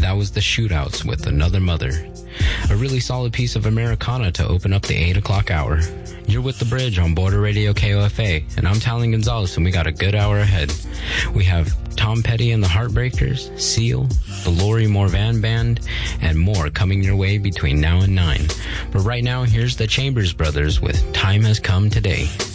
that was the Shootouts with Another Mother. A really solid piece of Americana to open up the 8 o'clock hour. You're with The Bridge on Border Radio KOFA, and I'm Talon Gonzalez, and we got a good hour ahead. We have Tom Petty and the Heartbreakers, Seal, the Lori Morvan Band, and more coming your way between now and 9. But right now, here's the Chambers Brothers with Time Has Come Today.